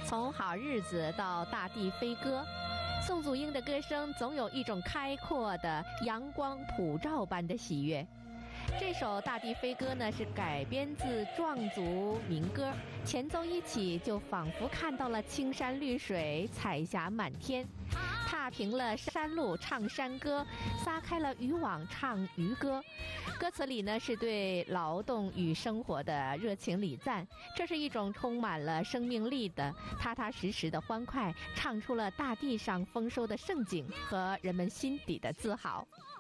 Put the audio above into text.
从好日子到大地飞歌，宋祖英的歌声总有一种开阔的阳光普照般的喜悦。这首《大地飞歌》呢，是改编自壮族民歌，前奏一起就仿佛看到了青山绿水、彩霞满天，踏平了山路唱山歌，撒开了渔网唱渔歌。歌词里呢，是对劳动与生活的热情礼赞，这是一种充满了生命力的踏踏实实的欢快，唱出了大地上丰收的盛景和人们心底的自豪。